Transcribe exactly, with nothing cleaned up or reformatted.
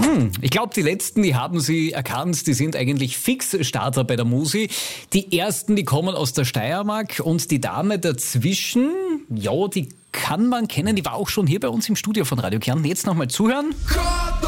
Ich glaube, die letzten, die haben Sie erkannt, die sind eigentlich Fixstarter bei der Musi. Die ersten, die kommen aus der Steiermark und die Dame dazwischen, ja, die kann man kennen, die war auch schon hier bei uns im Studio von Radio Kärnten. Jetzt nochmal zuhören.